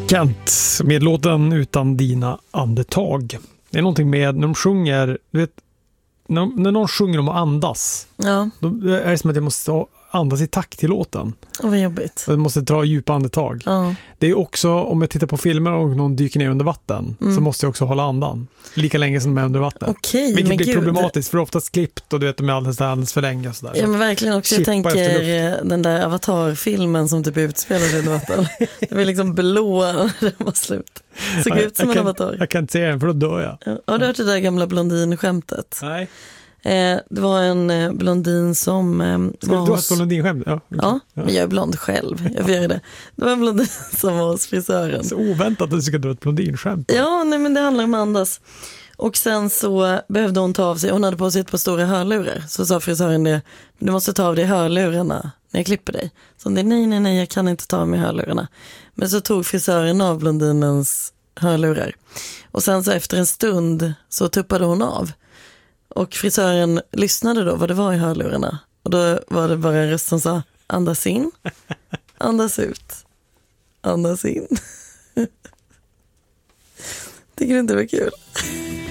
Kent med låten Utan dina andetag. Det är någonting med när de sjunger, du vet, när någon sjunger om att andas. Ja. Då är det som att jag måste andas i takt till låten. Vad jobbigt. Jag måste dra djupa andetag. Ja. Det är också, om jag tittar på filmer och någon dyker ner under vatten, så måste jag också hålla andan. Lika länge som de är under vatten. Okej, vilket men blir gud. problematiskt, för oftast klippt och du vet, de är alldeles för länge. Och så där. Ja, men verkligen också. Jag Chippa efter tänker den där Avatar-filmen som typ utspelar sig under vatten. Det var liksom blå när den var slut. Såg ut som en avatar. Jag kan inte se den, för då dör jag. Ja, har du hört det där gamla blondinskämtet? Nej. Det var en blondin som Ska du ha ett blondinskämt? Ja, ja, men jag är blond själv. Jag får göra det. Det var en blondin som var hos frisören. Så oväntat att du ska dra ett blondinskämt. Ja, nej, men det handlar om andas. Och sen så behövde hon ta av sig, hon hade på sig ett par stora hörlurar. Så sa frisören det, du måste ta av dig hörlurarna när jag klipper dig. Så det, nej, jag kan inte ta av mig hörlurarna. Men så tog frisören av blondinens hörlurar. Och sen så efter en stund så tuppade hon av. Och frisören lyssnade då vad det var i hörlurarna. Och då var det bara en röst som sa, andas in, andas ut, andas in. Tycker du inte det var kul?